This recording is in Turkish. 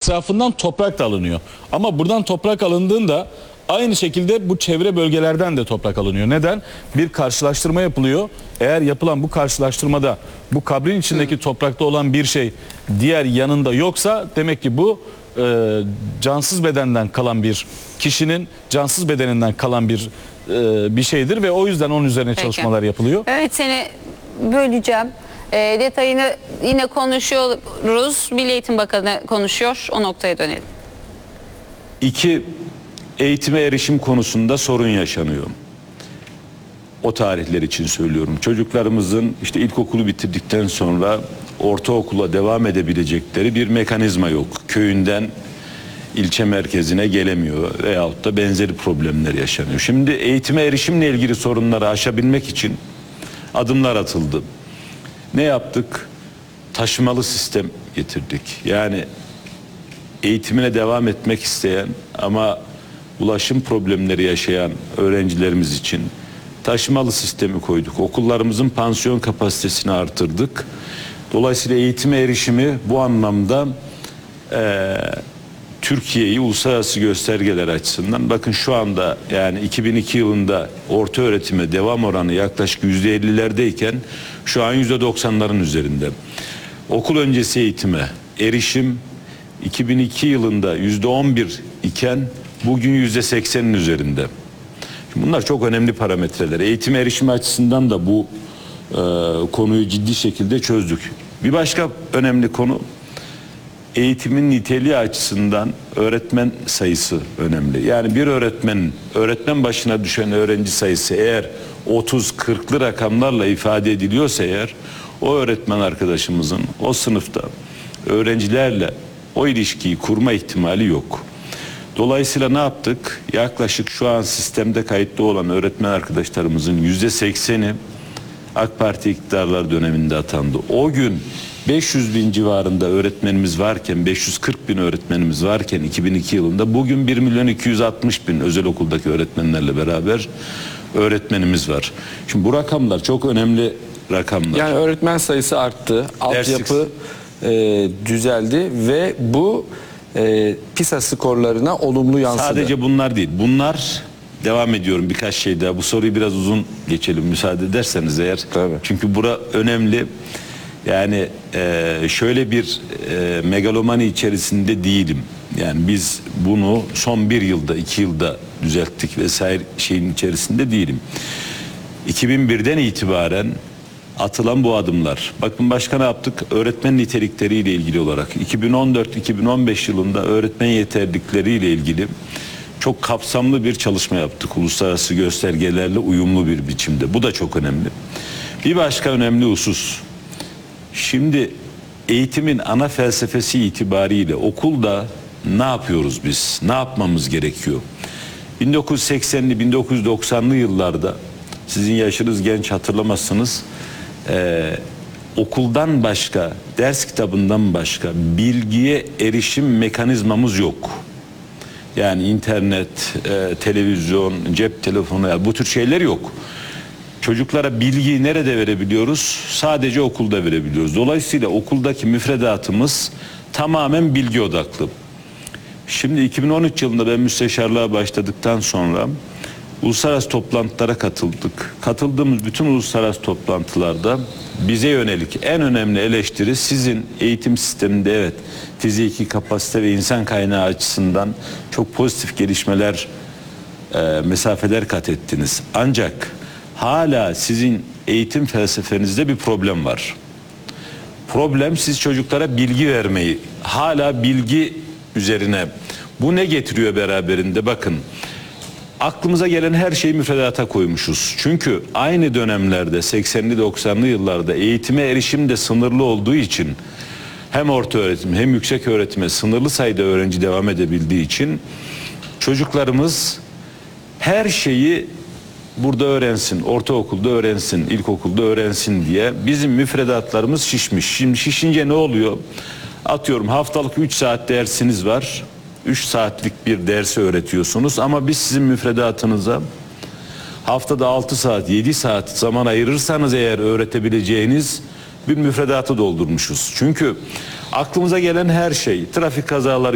etrafından toprak da alınıyor. Ama buradan toprak alındığında aynı şekilde bu çevre bölgelerden de toprak alınıyor. Neden? Bir karşılaştırma yapılıyor. Eğer yapılan bu karşılaştırmada bu kabrin içindeki toprakta olan bir şey diğer yanında yoksa demek ki bu cansız bedenden kalan bir kişinin cansız bedeninden kalan bir şeydir ve o yüzden onun üzerine çalışmalar yapılıyor. Evet, seni böleceğim. Detayını yine konuşuyoruz. Milli Eğitim Bakanı konuşuyor. O noktaya dönelim. İki, eğitime erişim konusunda sorun yaşanıyor. O tarihler için söylüyorum. Çocuklarımızın işte ilkokulu bitirdikten sonra ortaokula devam edebilecekleri bir mekanizma yok. Köyünden ilçe merkezine gelemiyor veyahut da benzeri problemler yaşanıyor. Şimdi eğitime erişimle ilgili sorunları aşabilmek için adımlar atıldı. Ne yaptık? Taşımalı sistem getirdik. Yani eğitimine devam etmek isteyen ama ulaşım problemleri yaşayan öğrencilerimiz için taşımalı sistemi koyduk. Okullarımızın pansiyon kapasitesini artırdık. Dolayısıyla eğitime erişimi bu anlamda Türkiye'yi uluslararası göstergeler açısından, bakın şu anda yani 2002 yılında orta öğretime devam oranı yaklaşık %50'lerdeyken şu an %90'ların üzerinde. Okul öncesi eğitime erişim 2002 yılında %11 iken bugün %80'in üzerinde. Şimdi bunlar çok önemli parametreler. Eğitim erişimi açısından da bu konuyu ciddi şekilde çözdük. Bir başka önemli konu, eğitimin niteliği açısından öğretmen sayısı önemli. Yani bir öğretmen başına düşen öğrenci sayısı eğer 30-40'lı rakamlarla ifade ediliyorsa eğer, o öğretmen arkadaşımızın o sınıfta öğrencilerle o ilişkiyi kurma ihtimali yok. Dolayısıyla ne yaptık? Yaklaşık şu an sistemde kayıtlı olan öğretmen arkadaşlarımızın %80'i AK Parti iktidarlar döneminde atandı. O gün 500 bin civarında öğretmenimiz varken, 540 bin öğretmenimiz varken 2002 yılında bugün 1 milyon 260 bin özel okuldaki öğretmenlerle beraber öğretmenimiz var. Şimdi bu rakamlar çok önemli rakamlar. Yani öğretmen sayısı arttı, altyapı düzeldi ve bu PISA skorlarına olumlu yansıdı. Sadece bunlar değil. Bunlar, devam ediyorum birkaç şey daha. Bu soruyu biraz uzun geçelim müsaade ederseniz eğer. Tabii. Çünkü bura önemli. Yani şöyle bir megalomani içerisinde değilim. Yani biz bunu son bir yılda, 2 yılda düzelttik vesaire şeyin içerisinde değilim. 2001'den itibaren atılan bu adımlar. Bakın başka ne yaptık? Öğretmen nitelikleriyle ilgili olarak 2014-2015 yılında öğretmen yeterlilikleriyle ilgili çok kapsamlı bir çalışma yaptık. Uluslararası göstergelerle uyumlu bir biçimde. Bu da çok önemli. Bir başka önemli husus. Şimdi eğitimin ana felsefesi itibariyle okulda ne yapıyoruz biz? Ne yapmamız gerekiyor? 1980'li 1990'lı yıllarda, sizin yaşınız genç, hatırlamazsınız, okuldan başka, ders kitabından başka bilgiye erişim mekanizmamız yok. Yani internet, televizyon, cep telefonu, bu tür şeyler yok. Çocuklara bilgiyi nerede verebiliyoruz? Sadece okulda verebiliyoruz. Dolayısıyla okuldaki müfredatımız tamamen bilgi odaklı. Şimdi 2013 yılında ben müsteşarlığa başladıktan sonra uluslararası toplantılara katıldık. Katıldığımız bütün uluslararası toplantılarda bize yönelik en önemli eleştiri, sizin eğitim sisteminde evet fiziki kapasite ve insan kaynağı açısından çok pozitif gelişmeler, mesafeler kat ettiniz. Ancak hala sizin eğitim felsefenizde bir problem var. Problem, siz çocuklara bilgi vermeyi, hala bilgi üzerine. Bu ne getiriyor beraberinde? Bakın, aklımıza gelen her şeyi müfredata koymuşuz. Çünkü aynı dönemlerde 80'li 90'lı yıllarda eğitime erişim de sınırlı olduğu için hem orta öğretim hem yüksek öğretime sınırlı sayıda öğrenci devam edebildiği için çocuklarımız her şeyi burada öğrensin, ortaokulda öğrensin, ilkokulda öğrensin diye bizim müfredatlarımız şişmiş. Şimdi şişince ne oluyor? Atıyorum haftalık 3 saat dersiniz var. 3 saatlik bir dersi öğretiyorsunuz ama biz sizin müfredatınıza haftada 6 saat, 7 saat zaman ayırırsanız eğer öğretebileceğiniz bir müfredatı doldurmuşuz. Çünkü aklımıza gelen her şey, trafik kazaları